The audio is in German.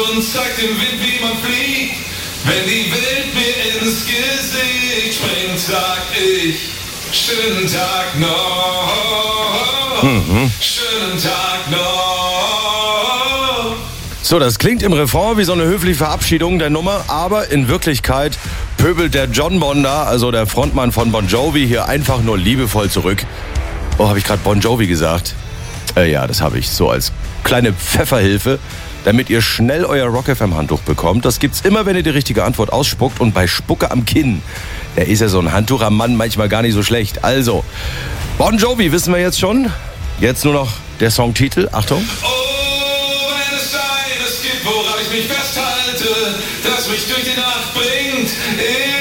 und zeigt dem Wind, wie man fliegt. Wenn die Welt mir ins Gesicht springt, sag ich, schönen Tag noch, schönen Tag noch. So, das klingt im Refrain wie so eine höfliche Verabschiedung der Nummer, aber in Wirklichkeit pöbelt der John Bon da, also der Frontmann von Bon Jovi, hier einfach nur liebevoll zurück. Oh, habe ich gerade Bon Jovi gesagt? Ja, das habe ich, so als kleine Pfefferhilfe, damit ihr schnell euer Rock FM Handtuch bekommt. Das gibt's immer, wenn ihr die richtige Antwort ausspuckt, und bei Spucke am Kinn, da ist ja so ein Handtuch am Mann manchmal gar nicht so schlecht. Also, Bon Jovi wissen wir jetzt schon. Jetzt nur noch der Songtitel. Achtung. Oh, wenn es eines gibt, woran ich mich festhalte, das mich durch die Nacht bringt,